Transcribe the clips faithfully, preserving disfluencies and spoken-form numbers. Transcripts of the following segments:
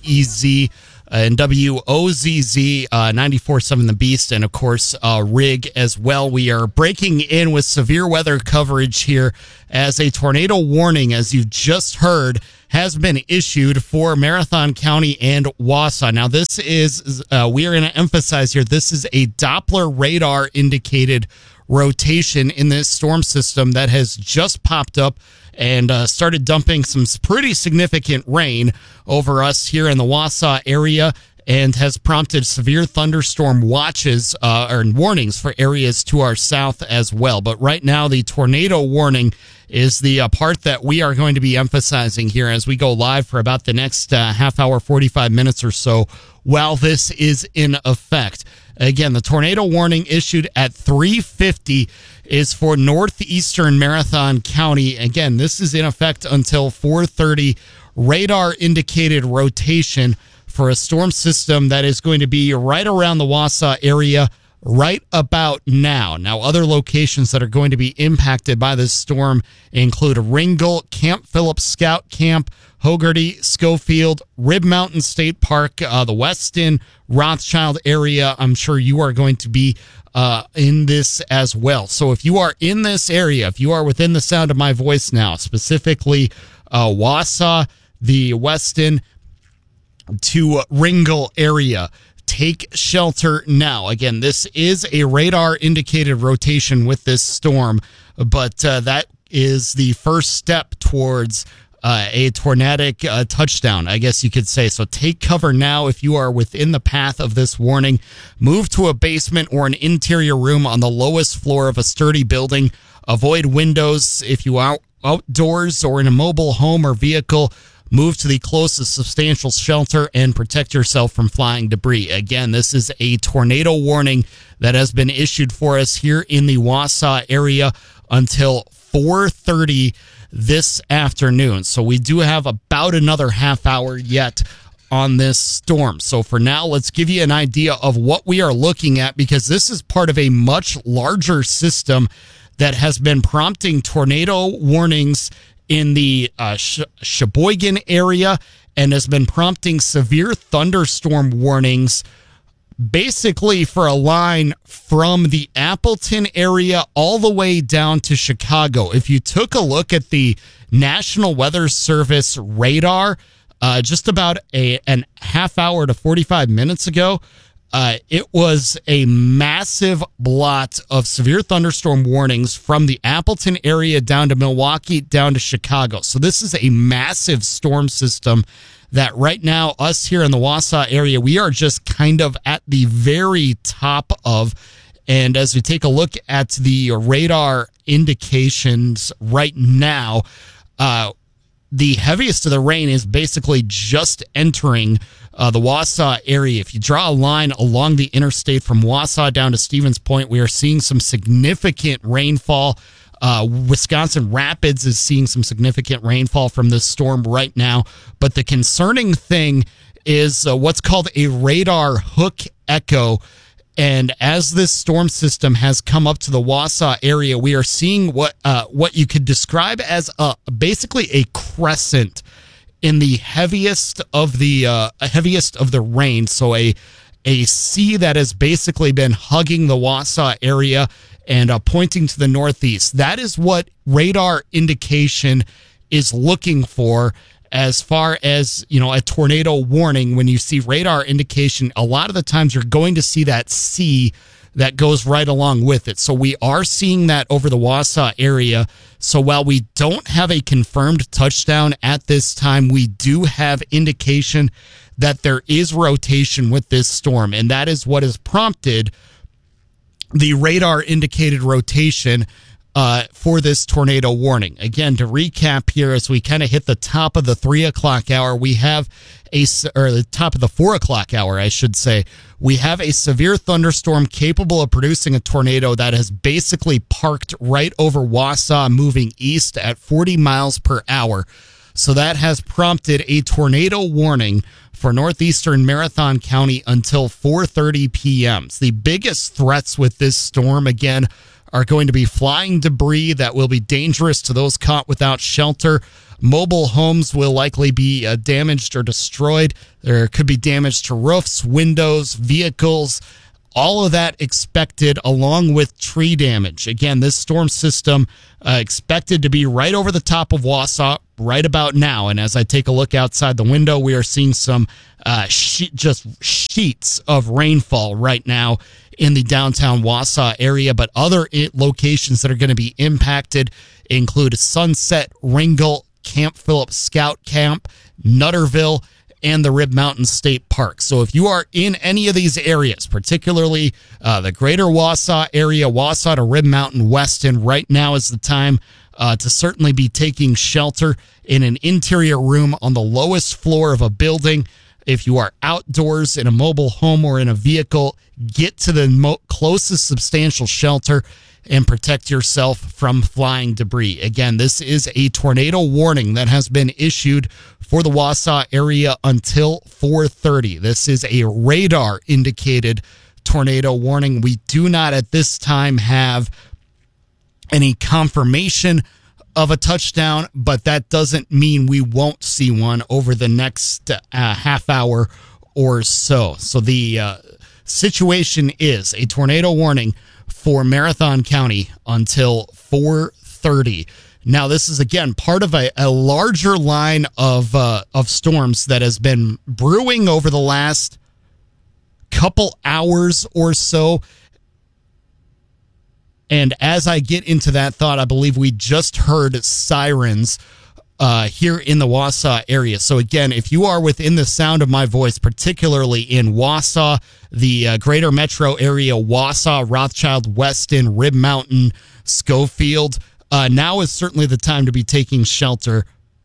E Z and W O Z Z, uh, ninety-four point seven The Beast, and of course, uh, Rig as well. We are breaking in with severe weather coverage here as a tornado warning, as you've just heard, has been issued for Marathon County and Wausau. Now, this is, uh, we are going to emphasize here, this is a Doppler radar indicated rotation in this storm system that has just popped up and uh, started dumping some pretty significant rain over us here in the Wausau area, and has prompted severe thunderstorm watches uh, or warnings for areas to our south as well. But right now, the tornado warning is the uh, part that we are going to be emphasizing here as we go live for about the next uh, half hour, forty-five minutes or so while this is in effect. Again, the tornado warning issued at three fifty is for northeastern Marathon County. Again, this is in effect until four thirty. Radar indicated rotation for a storm system that is going to be right around the Wausau area right about now. Now, other locations that are going to be impacted by this storm include Ringgold, Camp Phillips Scout Camp, Hogarty, Schofield, Rib Mountain State Park, uh, the Weston, Rothschild area. I'm sure you are going to be uh, in this as well. So if you are in this area, if you are within the sound of my voice now, specifically uh, Wausau, the Weston to Ringgold area, take shelter now. Again, this is a radar indicated rotation with this storm, but uh, that is the first step towards uh, a tornadic uh, touchdown, I guess you could say. So take cover now if you are within the path of this warning. Move to a basement or an interior room on the lowest floor of a sturdy building. Avoid windows if you are outdoors or in a mobile home or vehicle. Move to the closest substantial shelter and protect yourself from flying debris. Again, this is a tornado warning that has been issued for us here in the Wausau area until four thirty this afternoon. So we do have about another half hour yet on this storm. So for now, let's give you an idea of what we are looking at, because this is part of a much larger system that has been prompting tornado warnings in the uh, Sh- Sheboygan area and has been prompting severe thunderstorm warnings basically for a line from the Appleton area all the way down to Chicago. If you took a look at the National Weather Service radar uh, just about a an half hour to forty-five minutes ago, Uh, it was a massive blot of severe thunderstorm warnings from the Appleton area down to Milwaukee, down to Chicago. So this is a massive storm system that right now, us here in the Wausau area, we are just kind of at the very top of. And as we take a look at the radar indications right now, uh, the heaviest of the rain is basically just entering uh, the Wausau area. If you draw a line along the interstate from Wausau down to Stevens Point, we are seeing some significant rainfall. Uh, Wisconsin Rapids is seeing some significant rainfall from this storm right now. But the concerning thing is uh, what's called a radar hook echo. And as this storm system has come up to the Wausau area, we are seeing what uh, what you could describe as a basically a crescent in the heaviest of the uh, heaviest of the rain. So a a sea that has basically been hugging the Wausau area and uh, pointing to the northeast. That is what radar indication is looking for. As far as, you know, a tornado warning, when you see radar indication, a lot of the times you're going to see that C that goes right along with it. So we are seeing that over the Wausau area. So while we don't have a confirmed touchdown at this time, we do have indication that there is rotation with this storm. And that is what has prompted the radar indicated rotation Uh, for this tornado warning. Again, to recap here, as we kind of hit the top of the three o'clock hour, we have a, or the top of the four o'clock hour, I should say, we have a severe thunderstorm capable of producing a tornado that has basically parked right over Wausau, moving east at forty miles per hour. So that has prompted a tornado warning for northeastern Marathon County until four thirty p.m. The biggest threats with this storm, again, are going to be flying debris that will be dangerous to those caught without shelter. Mobile homes will likely be uh, damaged or destroyed. There could be damage to roofs, windows, vehicles, all of that expected, along with tree damage. Again, this storm system uh, expected to be right over the top of Wausau right about now. And as I take a look outside the window, we are seeing some uh, she- just sheets of rainfall right now in the downtown Wausau area. But other I- locations that are going to be impacted include Sunset, Ringgold, Camp Phillips Scout Camp, Nutterville, and the Rib Mountain State Park. So if you are in any of these areas, particularly uh, the greater Wausau area, Wausau to Rib Mountain, Weston, right now is the time uh, to certainly be taking shelter in an interior room on the lowest floor of a building. If you are outdoors in a mobile home or in a vehicle, get to the mo- closest substantial shelter and protect yourself from flying debris. Again, this is a tornado warning that has been issued for the Wausau area until four thirty. This is a radar indicated tornado warning. We do not at this time have any confirmation of a touchdown, but that doesn't mean we won't see one over the next uh, half hour or so. So the uh, situation is a tornado warning for Marathon County until four thirty. Now, this is, again, part of a, a larger line of uh, of storms that has been brewing over the last couple hours or so. And as I get into that thought, I believe we just heard sirens uh, here in the Wausau area. So, again, if you are within the sound of my voice, particularly in Wausau, the uh, greater metro area, Wausau, Rothschild, Weston, Rib Mountain, Schofield, uh, now is certainly the time to be taking shelter,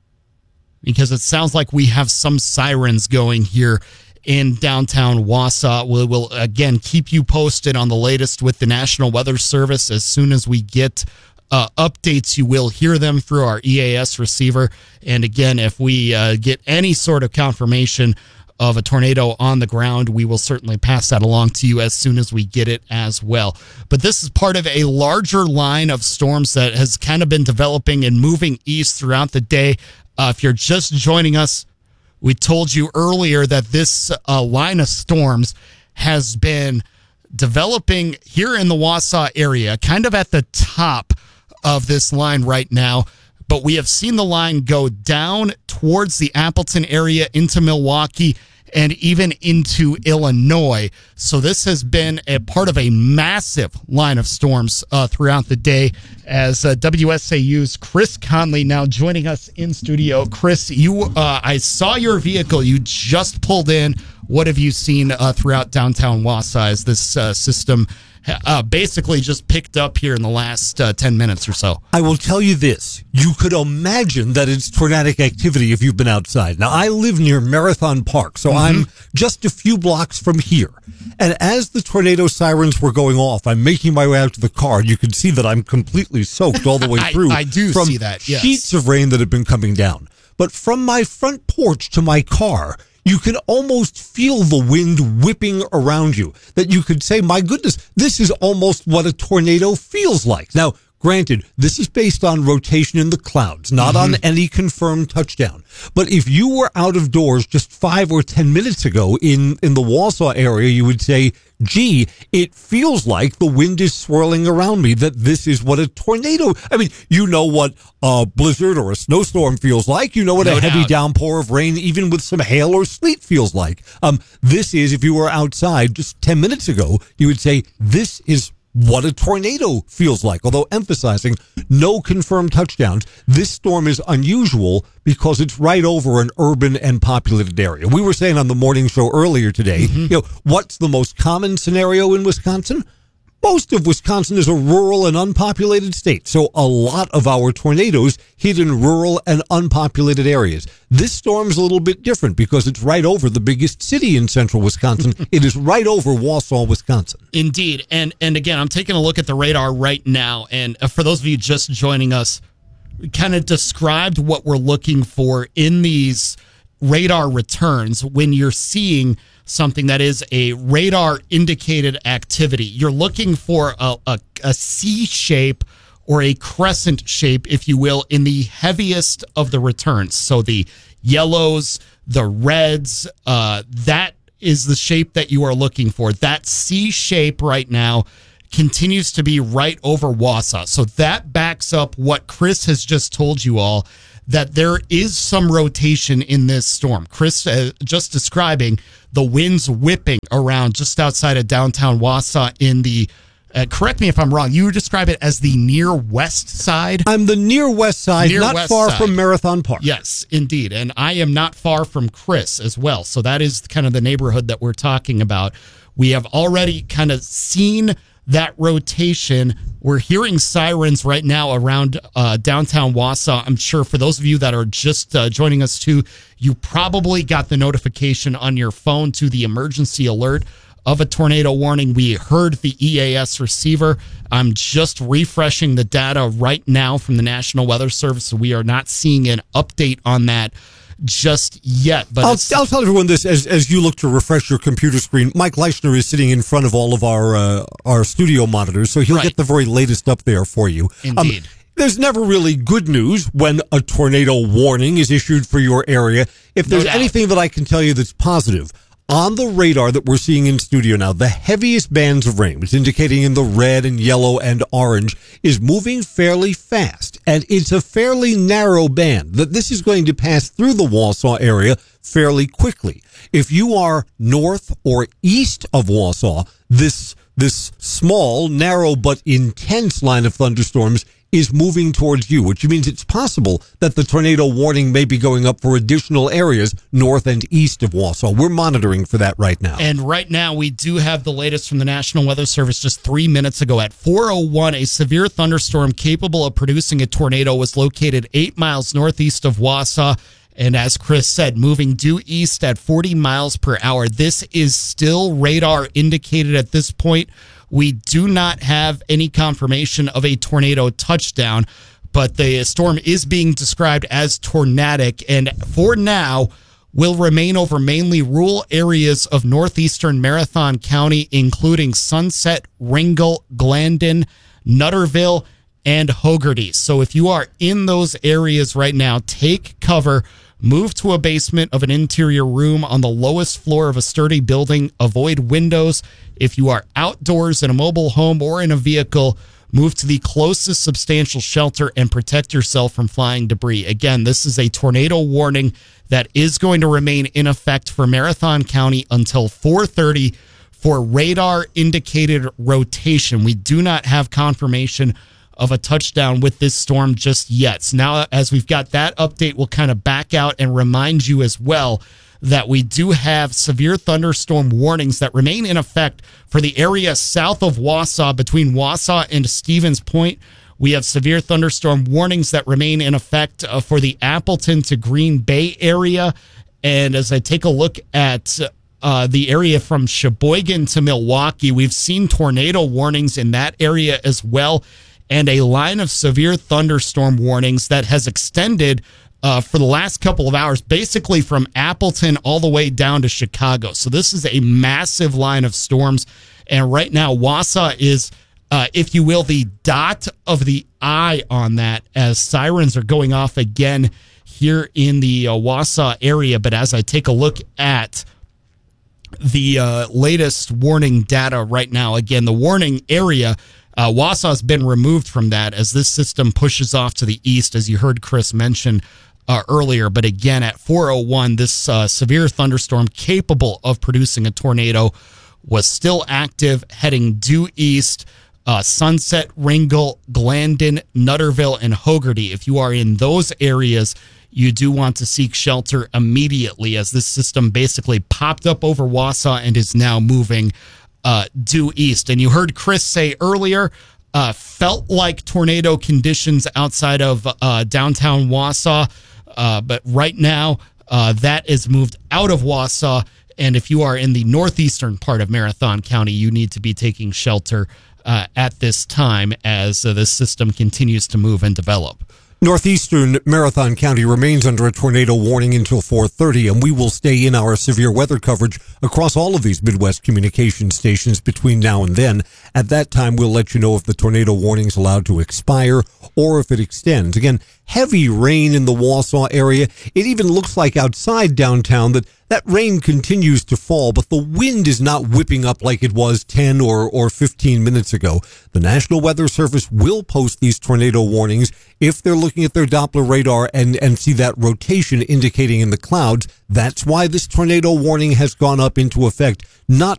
because it sounds like we have some sirens going here in downtown Wausau. We will, again, keep you posted on the latest with the National Weather Service. As soon as we get uh, updates, you will hear them through our E A S receiver. And again, if we uh, get any sort of confirmation of a tornado on the ground, we will certainly pass that along to you as soon as we get it as well. But this is part of a larger line of storms that has kind of been developing and moving east throughout the day. Uh, if you're just joining us, we told you earlier that this uh, line of storms has been developing here in the Wausau area, kind of at the top of this line right now. But we have seen the line go down towards the Appleton area into Milwaukee and even into Illinois. So this has been a part of a massive line of storms uh, throughout the day. As uh, W S A U's Chris Conley now joining us in studio. Chris, you, uh, I saw your vehicle. You just pulled in. What have you seen uh, throughout downtown Wausau as this uh, system Uh, basically just picked up here in the last uh, ten minutes or so? I will tell you this. You could imagine that it's tornadic activity if you've been outside. Now, I live near Marathon Park, so mm-hmm. I'm just a few blocks from here. And as the tornado sirens were going off, I'm making my way out to the car. You can see that I'm completely soaked all the way through. I, I do from see that, yes. Sheets of rain that have been coming down. But from my front porch to my car, you can almost feel the wind whipping around you, that you could say, my goodness, this is almost what a tornado feels like. Now, granted, this is based on rotation in the clouds, not mm-hmm. on any confirmed touchdown. But if you were out of doors just five or ten minutes ago in, in the Wausau area, you would say, gee, it feels like the wind is swirling around me, that this is what a tornado, I mean, you know what a blizzard or a snowstorm feels like. You know what no a heavy doubt. downpour of rain, even with some hail or sleet, feels like. Um, this is, if you were outside just ten minutes ago, you would say, this is what a tornado feels like. Although emphasizing no confirmed touchdowns, this storm is unusual because it's right over an urban and populated area. We were saying on the morning show earlier today, mm-hmm. you know, what's the most common scenario in Wisconsin? Most of Wisconsin is a rural and unpopulated state, so a lot of our tornadoes hit in rural and unpopulated areas. This storm's a little bit different because it's right over the biggest city in central Wisconsin. It is right over Wausau, Wisconsin. Indeed. And and again, I'm taking a look at the radar right now, and for those of you just joining us, we kind of described what we're looking for in these radar returns when you're seeing something that is a radar indicated activity. You're looking for a, a, a C shape or a crescent shape, if you will, in the heaviest of the returns. So the yellows, the reds, uh, that is the shape that you are looking for. That C shape right now continues to be right over Wausau. So that backs up what Chris has just told you all, that there is some rotation in this storm. Chris uh, just describing the winds whipping around just outside of downtown Wausau in the, uh, correct me if I'm wrong, you describe it as the near west side? I'm the near west side, Near not west far side. from Marathon Park. Yes, indeed. And I am not far from Chris as well. So that is kind of the neighborhood that we're talking about. We have already kind of seen that rotation. We're hearing sirens right now around uh, downtown Wausau. I'm sure for those of you that are just uh, joining us too, you probably got the notification on your phone to the emergency alert of a tornado warning. We heard the E A S receiver. I'm just refreshing the data right now from the National Weather Service, so we are not seeing an update on that just yet. But I'll, it's, I'll tell everyone this as as you look to refresh your computer screen. Mike Leischner is sitting in front of all of our uh, our studio monitors, so he'll Right. get the very latest up there for you. Indeed. Um, there's never really good news when a tornado warning is issued for your area. If No there's doubt. anything that I can tell you that's positive, on the radar that we're seeing in studio now, the heaviest bands of rain, which is indicating in the red and yellow and orange, is moving fairly fast. And it's a fairly narrow band that this is going to pass through the Wausau area fairly quickly. If you are north or east of Wausau, this this small, narrow, but intense line of thunderstorms is moving towards you, which means it's possible that the tornado warning may be going up for additional areas north and east of Wausau. We're monitoring for that right now. And right now, we do have the latest from the National Weather Service just three minutes ago. At four oh one, a severe thunderstorm capable of producing a tornado was located eight miles northeast of Wausau. And as Chris said, moving due east at forty miles per hour. This is still radar indicated at this point. We do not have any confirmation of a tornado touchdown, but the storm is being described as tornadic, and for now will remain over mainly rural areas of northeastern Marathon County, including Sunset, Ringgold, Glandon, Nutterville, and Hogarty. So if you are in those areas right now, take cover. Move to a basement of an interior room on the lowest floor of a sturdy building. Avoid windows. If you are outdoors in a mobile home or in a vehicle, move to the closest substantial shelter and protect yourself from flying debris. Again, this is a tornado warning that is going to remain in effect for Marathon County until four thirty for radar indicated rotation. We do not have confirmation of a touchdown with this storm just yet. So now, as we've got that update, we'll kind of back out and remind you as well that we do have severe thunderstorm warnings that remain in effect for the area south of Wausau, between Wausau and Stevens Point. We have severe thunderstorm warnings that remain in effect uh, for the Appleton to Green Bay area. And as I take a look at uh, the area from Sheboygan to Milwaukee, we've seen tornado warnings in that area as well, and a line of severe thunderstorm warnings that has extended uh, for the last couple of hours, basically from Appleton all the way down to Chicago. So this is a massive line of storms. And right now, Wausau is, uh, if you will, the dot of the eye on that, as sirens are going off again here in the uh, Wausau area. But as I take a look at the uh, latest warning data right now, again, the warning area, Uh, Wausau has been removed from that as this system pushes off to the east, as you heard Chris mention uh, earlier. But again, at four oh one, this uh, severe thunderstorm capable of producing a tornado was still active, heading due east. Uh, Sunset, Ringgold, Glandon, Nutterville, and Hogarty. If you are in those areas, you do want to seek shelter immediately, as this system basically popped up over Wausau and is now moving Uh, due east. And you heard Chris say earlier, uh, felt like tornado conditions outside of uh, downtown Wausau. Uh, but right now, uh, that is moved out of Wausau. And if you are in the northeastern part of Marathon County, you need to be taking shelter uh, at this time as uh, this system continues to move and develop. Northeastern Marathon County remains under a tornado warning until four thirty, and we will stay in our severe weather coverage across all of these Midwest communication stations between now and then. At that time, we'll let you know if the tornado warning is allowed to expire or if it extends. Again, heavy rain in the Wausau area. It even looks like outside downtown that that rain continues to fall, but the wind is not whipping up like it was ten or, or fifteen minutes ago. The National Weather Service will post these tornado warnings if they're looking at their Doppler radar and, and see that rotation indicating in the clouds. That's why this tornado warning has gone up into effect, not